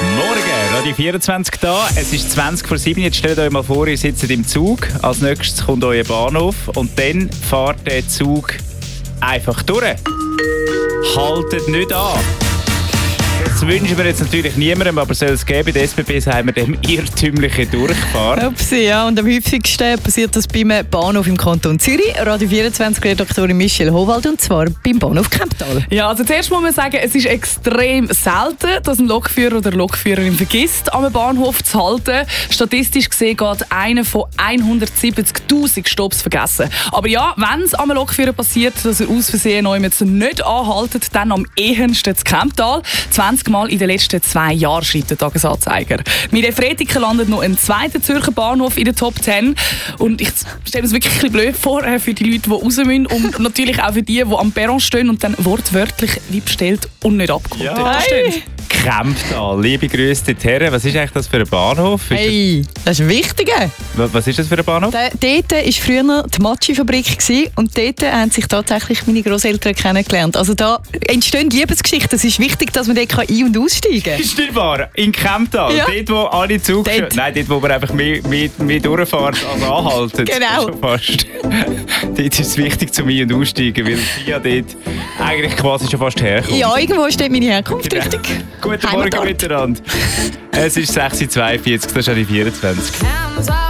Morgen, Radio 24 da. Es ist 20 vor 7. Jetzt stellt euch mal vor, ihr sitzt im Zug. Als nächstes kommt euer Bahnhof und dann fährt der Zug einfach durch. Haltet nicht an. Das wünschen wir jetzt natürlich niemandem, aber soll es geben. Bei der SBB sagen wir dem irrtümlichen Durchfahren. Upsi, ja. Und am häufigsten passiert das beim Bahnhof im Kanton Zürich. Radio 24 Redaktorin Michelle Howald, und zwar beim Bahnhof Kemptal. Ja, also zuerst muss man sagen, es ist extrem selten, dass ein Lokführer oder Lokführerin vergisst, am Bahnhof zu halten. Statistisch gesehen geht einer von 170'000 Stopps vergessen. Aber ja, wenn es am Lokführer passiert, dass er aus Versehen jetzt nicht anhaltet, dann am ehesten zu Kemptal. 20 Mal in den letzten 2 Jahren, schreibt der Tagesanzeiger. Mit der Freitag landet noch ein zweiter Zürcher Bahnhof in der Top 10. Und ich stelle mir es wirklich ein bisschen blöd vor für die Leute, die raus müssen und natürlich auch für die am Perron stehen und dann wortwörtlich wie bestellt und nicht abgeholt stehen. Kemptal, liebe Grüße dorthin. Was ist eigentlich das für ein Bahnhof? Hey, das ist wichtig. Was ist das für ein Bahnhof? Dort war früher die Matschi-Fabrik und dort haben sich tatsächlich meine Grosseltern kennengelernt. Also da entstehen Liebesgeschichten. Es ist wichtig, dass man dort ein- und aussteigen kann. Ist nicht wahr? In Kemptal? Ja. Dort, wo alle Zug... Nein, dort, wo man einfach mehr durchfährt als anhalten. Genau. Schon fast. Dort ist es wichtig, zum Ein- und Aussteigen, weil Pia dort eigentlich quasi schon fast herkommt. Ja, irgendwo steht meine Herkunft, richtig. Guten Morgen miteinander. Es ist 6.42 Uhr, das ist die 24.